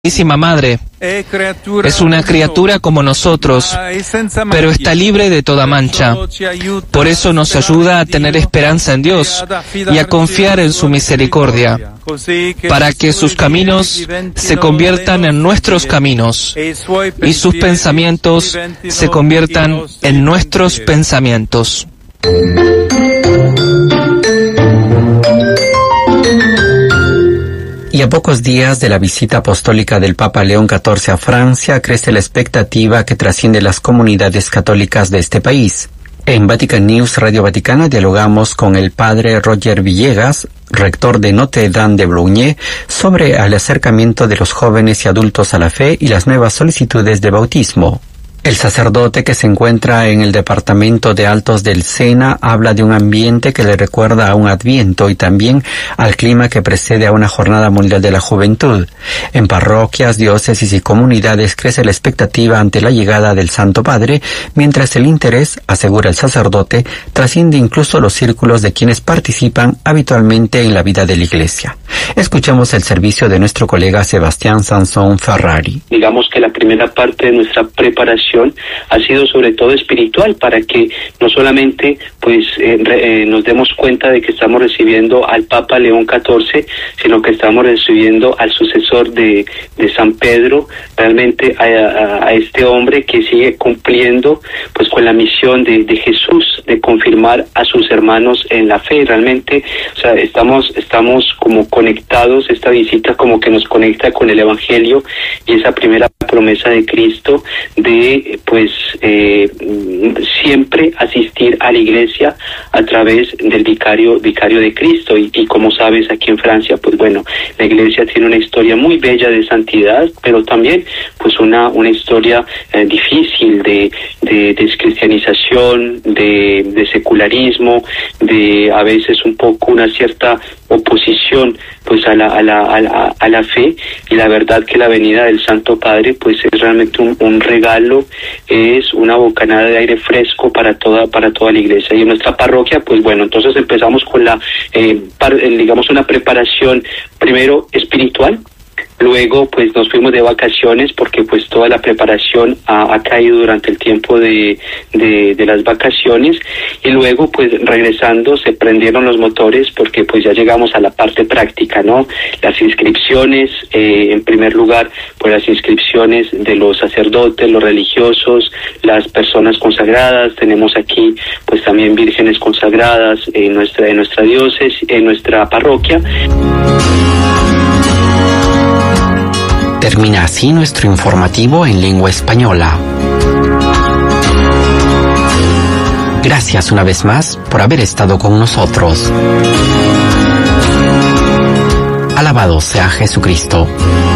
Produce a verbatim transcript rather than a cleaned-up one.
Santísima Madre es una criatura como nosotros, pero está libre de toda mancha. Por eso nos ayuda a tener esperanza en Dios y a confiar en su misericordia, para que sus caminos se conviertan en nuestros caminos y sus pensamientos se conviertan en nuestros pensamientos. Y a pocos días de la visita apostólica del Papa León catorce a Francia, crece la expectativa que trasciende las comunidades católicas de este país. En Vatican News Radio Vaticana dialogamos con el padre Roger Villegas, rector de Notre Dame de Boulogne, sobre el acercamiento de los jóvenes y adultos a la fe y las nuevas solicitudes de bautismo. El sacerdote, que se encuentra en el departamento de Altos del Sena, habla de un ambiente que le recuerda a un Adviento y también al clima que precede a una Jornada Mundial de la Juventud. En parroquias, diócesis y comunidades crece la expectativa ante la llegada del Santo Padre, mientras el interés, asegura el sacerdote, trasciende incluso los círculos de quienes participan habitualmente en la vida de la Iglesia. Escuchemos el servicio de nuestro colega Sebastián Sansón Ferrari. Digamos que la primera parte de nuestra preparación ha sido sobre todo espiritual, para que no solamente pues eh, re, eh, nos demos cuenta de que estamos recibiendo al Papa León catorce, sino que estamos recibiendo al sucesor de, de San Pedro, realmente a, a, a este hombre que sigue cumpliendo pues con la misión de, de Jesús, de confirmar a sus hermanos en la fe. Realmente, o sea, estamos, estamos como conectados, esta visita como que nos conecta con el Evangelio y esa primera promesa de Cristo de pues eh, siempre asistir a la iglesia a través del vicario vicario de Cristo. Y, y como sabes, aquí en Francia, pues bueno, la iglesia tiene una historia muy bella de santidad, pero también pues una una historia eh, difícil de, de descristianización, de, de secularismo, de a veces un poco una cierta oposición pues a la, a la, a la, a la fe. Y la verdad que la venida del Santo Padre pues es realmente un, un regalo, es una bocanada de aire fresco para toda para toda la iglesia. Y en nuestra parroquia, pues bueno, entonces empezamos con la eh, par, digamos una preparación primero espiritual. Luego, pues nos fuimos de vacaciones porque pues toda la preparación ha, ha caído durante el tiempo de, de, de las vacaciones. Y luego, pues regresando, se prendieron los motores porque pues ya llegamos a la parte práctica, ¿no? Las inscripciones, eh, en primer lugar, pues las inscripciones de los sacerdotes, los religiosos, las personas consagradas. Tenemos aquí, pues también vírgenes consagradas en nuestra, en nuestra diócesis, en nuestra parroquia. Termina así nuestro informativo en lengua española. Gracias una vez más por haber estado con nosotros. Alabado sea Jesucristo.